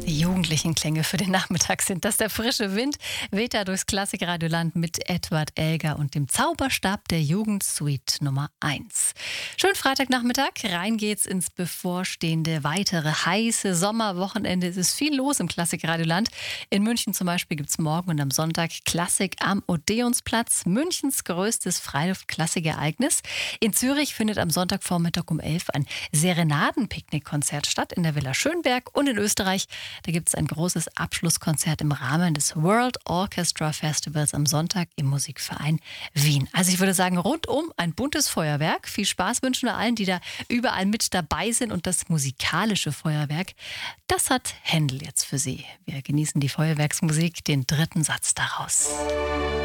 Die jugendlichen Klänge für den Nachmittag sind das. Der frische Wind weht da durchs Klassikradioland mit Edward Elgar und dem Zauberstab der Jugend Suite Nummer 1. Schönen Freitagnachmittag. Rein geht's ins bevorstehende weitere heiße Sommerwochenende. Es ist viel los im Klassikradioland. In München zum Beispiel gibt's morgen und am Sonntag Klassik am Odeonsplatz, Münchens größtes Freiluft-Klassik-Ereignis. In Zürich findet am Sonntagvormittag um 11 ein Serenaden-Picknick-Konzert statt in der Villa Schönberg. Und in Österreich, da gibt es ein großes Abschlusskonzert im Rahmen des World Orchestra Festivals am Sonntag im Musikverein Wien. Also ich würde sagen, rundum ein buntes Feuerwerk. Viel Spaß wünschen wir allen, die da überall mit dabei sind. Und das musikalische Feuerwerk, das hat Händel jetzt für Sie. Wir genießen die Feuerwerksmusik, den dritten Satz daraus.